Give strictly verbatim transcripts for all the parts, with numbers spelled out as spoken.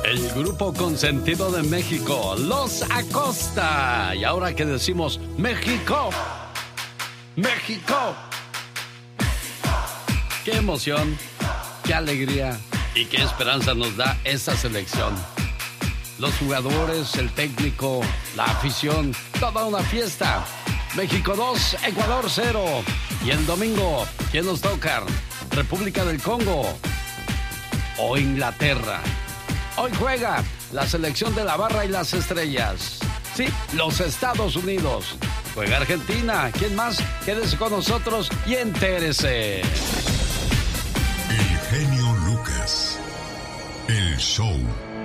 El grupo consentido de México, Los Acosta. Y ahora que decimos México, México. Qué emoción, qué alegría y qué esperanza nos da esta selección. Los jugadores, el técnico, la afición, toda una fiesta. México dos, Ecuador cero. Y el domingo, ¿quién nos toca? República del Congo o Inglaterra. Hoy juega la selección de la barra y las estrellas. Sí, los Estados Unidos. Juega Argentina. ¿Quién más? Quédese con nosotros y entérese. El genio Lucas. El show.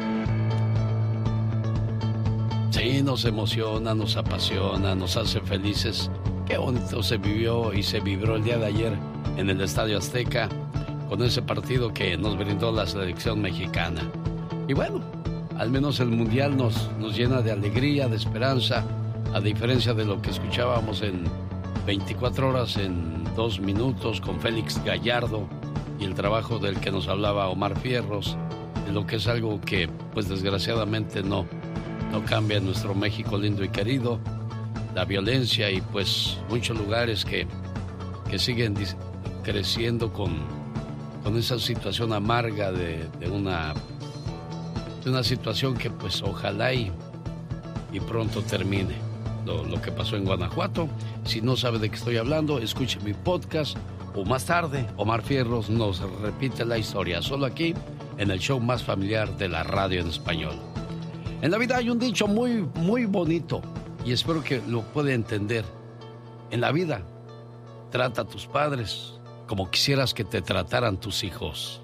Sí, nos emociona, nos apasiona, nos hace felices. Qué bonito se vivió y se vibró el día de ayer en el Estadio Azteca con ese partido que nos brindó la selección mexicana. Y bueno, al menos el Mundial nos, nos llena de alegría, de esperanza, a diferencia de lo que escuchábamos en veinticuatro horas en dos minutos con Félix Gallardo y el trabajo del que nos hablaba Omar Fierros, de lo que es algo que, pues desgraciadamente no, no cambia en nuestro México lindo y querido, la violencia y pues muchos lugares que, que siguen creciendo con, con esa situación amarga de, de una... de una situación que pues ojalá y, y pronto termine. Lo, lo que pasó en Guanajuato. Si no sabe de qué estoy hablando, escuche mi podcast o más tarde Omar Fierros nos repite la historia solo aquí en el show más familiar de la radio en español. En la vida hay un dicho muy muy bonito y espero que lo pueda entender. En la vida, trata a tus padres como quisieras que te trataran tus hijos.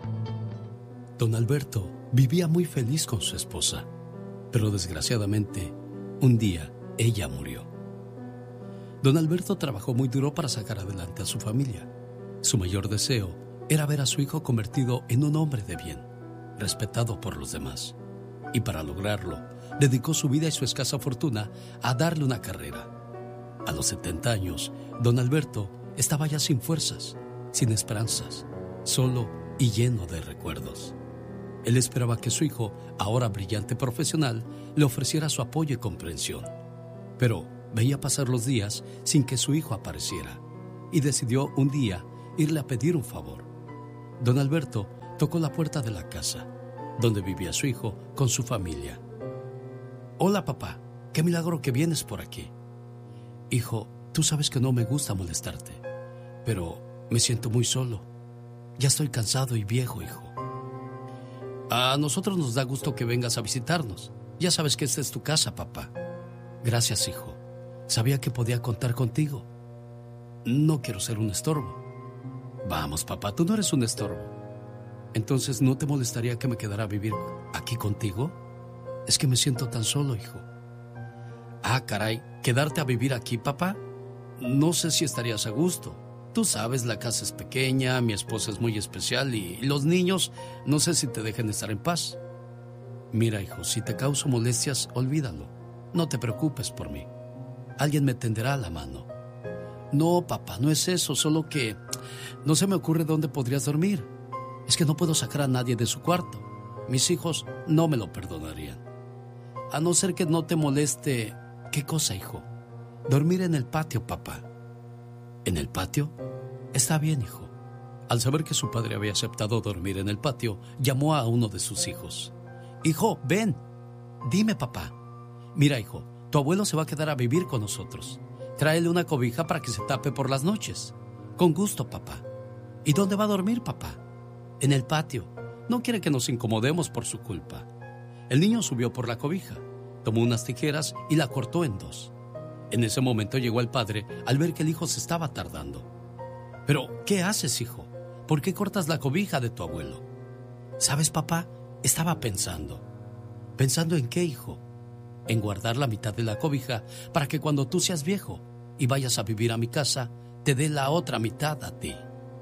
Don Alberto vivía muy feliz con su esposa, pero desgraciadamente, un día ella murió. Don Alberto trabajó muy duro para sacar adelante a su familia. Su mayor deseo era ver a su hijo convertido en un hombre de bien, respetado por los demás. Y para lograrlo, dedicó su vida y su escasa fortuna a darle una carrera. A los setenta años, don Alberto estaba ya sin fuerzas, sin esperanzas, solo y lleno de recuerdos. Él esperaba que su hijo, ahora brillante profesional, le ofreciera su apoyo y comprensión. Pero veía pasar los días sin que su hijo apareciera y decidió un día irle a pedir un favor. Don Alberto tocó la puerta de la casa, donde vivía su hijo con su familia. «Hola, papá, qué milagro que vienes por aquí. Hijo, tú sabes que no me gusta molestarte, pero me siento muy solo. Ya estoy cansado y viejo, hijo. A nosotros nos da gusto que vengas a visitarnos. Ya sabes que esta es tu casa, papá. Gracias, hijo. Sabía que podía contar contigo. No quiero ser un estorbo». «Vamos, papá, tú no eres un estorbo. Entonces, ¿no te molestaría que me quedara a vivir aquí contigo? Es que me siento tan solo, hijo». «Ah, caray, ¿quedarte a vivir aquí, papá? No sé si estarías a gusto. Tú sabes, la casa es pequeña, mi esposa es muy especial y los niños no sé si te dejen estar en paz. Mira, hijo, si te causo molestias, olvídalo. No te preocupes por mí. Alguien me tenderá la mano». «No, papá, no es eso, solo que no se me ocurre dónde podrías dormir. Es que no puedo sacar a nadie de su cuarto. Mis hijos no me lo perdonarían. A no ser que no te moleste». «¿Qué cosa, hijo?» «Dormir en el patio, papá». «¿En el patio? Está bien, hijo». Al saber que su padre había aceptado dormir en el patio, llamó a uno de sus hijos. «Hijo, ven». «Dime, papá». «Mira, hijo, tu abuelo se va a quedar a vivir con nosotros. Tráele una cobija para que se tape por las noches». «Con gusto, papá». «¿Y dónde va a dormir, papá?» «En el patio. No quiere que nos incomodemos por su culpa». El niño subió por la cobija, tomó unas tijeras y la cortó en dos. En ese momento llegó el padre al ver que el hijo se estaba tardando. «¿Pero qué haces, hijo? ¿Por qué cortas la cobija de tu abuelo?» «¿Sabes, papá? Estaba pensando». «¿Pensando en qué, hijo?» «En guardar la mitad de la cobija para que cuando tú seas viejo y vayas a vivir a mi casa, te dé la otra mitad a ti».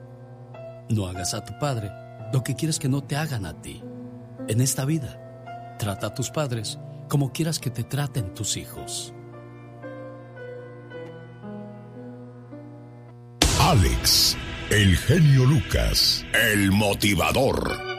No hagas a tu padre lo que quieres que no te hagan a ti. En esta vida, trata a tus padres como quieras que te traten tus hijos. Alex, el genio Lucas, el motivador.